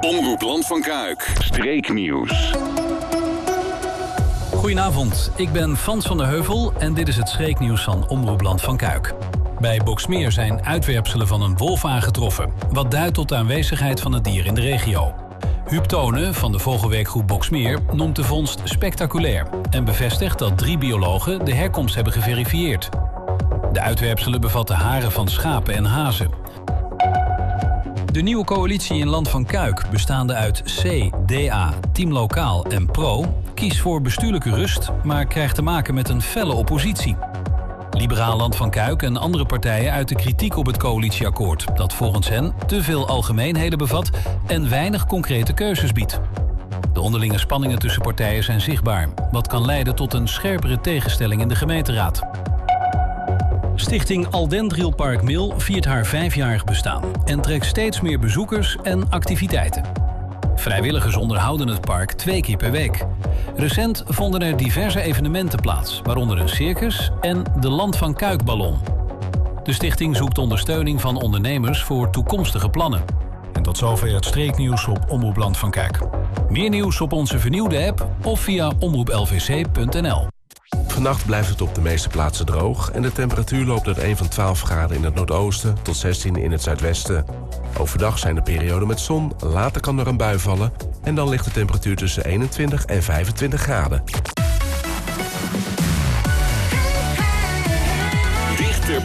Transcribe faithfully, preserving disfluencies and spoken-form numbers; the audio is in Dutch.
Omroep Land van Kuik. Streeknieuws. Goedenavond, ik ben Frans van der Heuvel en dit is het streeknieuws van Omroep Land van Kuik. Bij Boxmeer zijn uitwerpselen van een wolf aangetroffen, wat duidt tot de aanwezigheid van het dier in de regio. Huub Tonen van de vogelwerkgroep Boxmeer noemt de vondst spectaculair en bevestigt dat drie biologen de herkomst hebben geverifieerd. De uitwerpselen bevatten haren van schapen en hazen. De nieuwe coalitie in Land van Kuik, bestaande uit C, D A, Team Lokaal en Pro, kiest voor bestuurlijke rust, maar krijgt te maken met een felle oppositie. Liberaal Land van Kuik en andere partijen uiten kritiek op het coalitieakkoord, dat volgens hen te veel algemeenheden bevat en weinig concrete keuzes biedt. De onderlinge spanningen tussen partijen zijn zichtbaar, wat kan leiden tot een scherpere tegenstelling in de gemeenteraad. Stichting Aldendrielpark Mil viert haar vijfjarig bestaan en trekt steeds meer bezoekers en activiteiten. Vrijwilligers onderhouden het park twee keer per week. Recent vonden er diverse evenementen plaats, waaronder een circus en de Land van Kuik-ballon. De stichting zoekt ondersteuning van ondernemers voor toekomstige plannen. En tot zover het streeknieuws op Omroep Land van Kuik. Meer nieuws op onze vernieuwde app of via omroep l v c punt n l. Vannacht blijft het op de meeste plaatsen droog en de temperatuur loopt uiteen van twaalf graden in het noordoosten tot zestien in het zuidwesten. Overdag zijn er perioden met zon, later kan er een bui vallen en dan ligt de temperatuur tussen eenentwintig en vijfentwintig graden.